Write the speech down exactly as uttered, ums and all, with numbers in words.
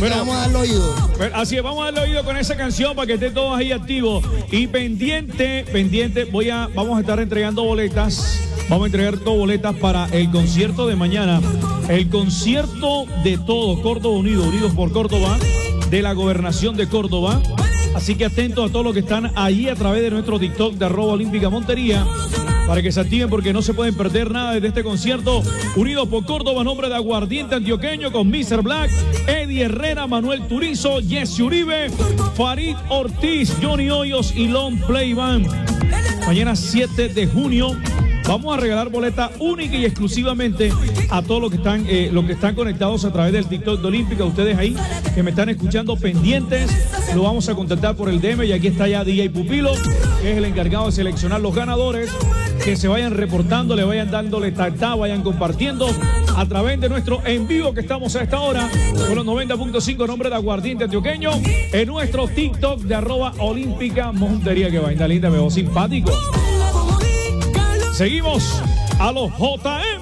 bueno, que vamos a darle oído. Bueno, así es, vamos a darle oído con esa canción para que estén todos ahí activos. Y pendiente, pendiente, voy a, vamos a estar entregando boletas. Vamos a entregar dos boletas para el concierto de mañana. El concierto de todo Córdoba Unido, Unidos por Córdoba, de la Gobernación de Córdoba. Así que atentos a todos los que están ahí a través de nuestro TikTok de arroba Olímpica Montería, para que se activen porque no se pueden perder nada de este concierto. Unidos por Córdoba, nombre de Aguardiente Antioqueño, con mister Black, Eddie Herrera, Manuel Turizo, Jesse Uribe, Farid Ortiz, Johnny Hoyos y Long Play Band. Mañana siete de junio. Vamos a regalar boleta única y exclusivamente a todos los que están, eh, los que están conectados a través del TikTok de Olímpica. Ustedes ahí que me están escuchando pendientes, lo vamos a contactar por el D M y aquí está ya D J Pupilo, que es el encargado de seleccionar los ganadores. Que se vayan reportando, le vayan dándole tacta, vayan compartiendo a través de nuestro en vivo que estamos a esta hora con los noventa punto cinco, nombre de Aguardiente Antioqueño, en nuestro TikTok de arroba Olímpica Montería. Que vaina linda, me veo simpático. Seguimos a los J M.